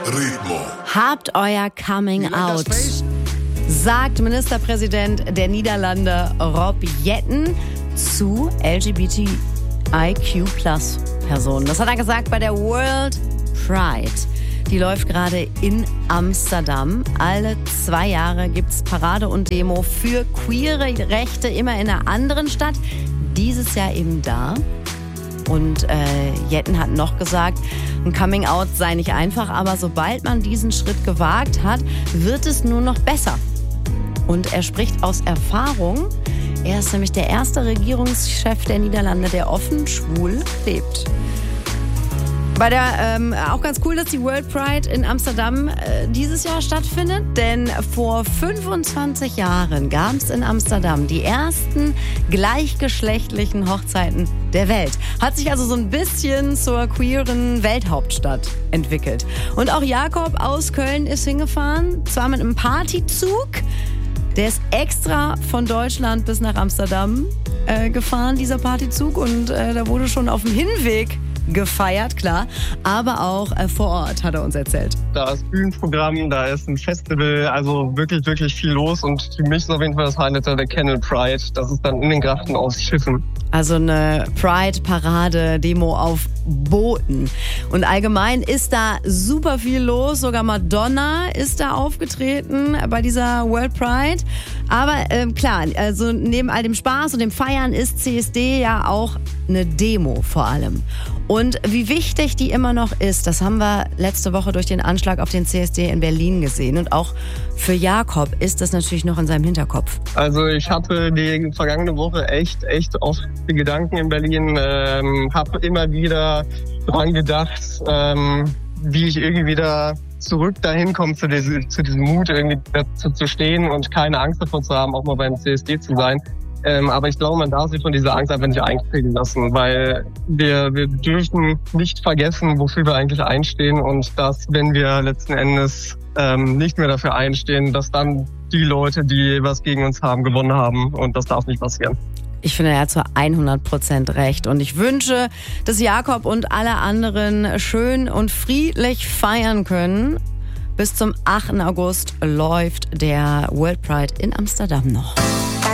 Ritmo. Habt euer Coming Out, sagt Ministerpräsident der Niederlande Rob Jetten zu LGBTIQ+-Personen. Das hat er gesagt bei der World Pride. Die läuft gerade in Amsterdam. Alle 2 Jahre gibt es Parade und Demo für queere Rechte, immer in einer anderen Stadt. Dieses Jahr eben da. Und Jetten hat noch gesagt, ein Coming-out sei nicht einfach, aber sobald man diesen Schritt gewagt hat, wird es nur noch besser. Und er spricht aus Erfahrung. Er ist nämlich der erste Regierungschef der Niederlande, der offen schwul lebt. Auch ganz cool, dass die World Pride in Amsterdam dieses Jahr stattfindet, denn vor 25 Jahren gab es in Amsterdam die ersten gleichgeschlechtlichen Hochzeiten der Welt. Hat sich also so ein bisschen zur queeren Welthauptstadt entwickelt. Und auch Jakob aus Köln ist hingefahren, zwar mit einem Partyzug. Der ist extra von Deutschland bis nach Amsterdam gefahren, dieser Partyzug. Und da wurde schon auf dem Hinweg gefeiert, klar, aber auch vor Ort, hat er uns erzählt. Da ist Bühnenprogramm, da ist ein Festival, also wirklich, wirklich viel los. Und für mich ist auf jeden Fall das Highlight der Canal Pride. Das ist dann in den Grachten aus Schiffen. Also eine Pride-Parade-Demo auf Booten. Und allgemein ist da super viel los. Sogar Madonna ist da aufgetreten bei dieser World Pride. Aber klar, also neben all dem Spaß und dem Feiern ist CSD ja auch eine Demo vor allem. Und wie wichtig die immer noch ist, das haben wir letzte Woche durch den Anschlag auf den CSD in Berlin gesehen. Und auch für Jakob ist das natürlich noch in seinem Hinterkopf. Also ich hatte die vergangene Woche echt oft die Gedanken in Berlin, habe immer wieder dran gedacht, wie ich irgendwie wieder zurück dahin komme zu diesem Mut, irgendwie dazu zu stehen und keine Angst davor zu haben, auch mal beim CSD zu sein. Aber ich glaube, man darf sich von dieser Angst einfach nicht einkriegen lassen, weil wir dürfen nicht vergessen, wofür wir eigentlich einstehen und dass, wenn wir letzten Endes nicht mehr dafür einstehen, dass dann die Leute, die was gegen uns haben, gewonnen haben und das darf nicht passieren. Ich finde, er hat zu 100% recht. Und ich wünsche, dass Jakob und alle anderen schön und friedlich feiern können. Bis zum 8. August läuft der World Pride in Amsterdam noch.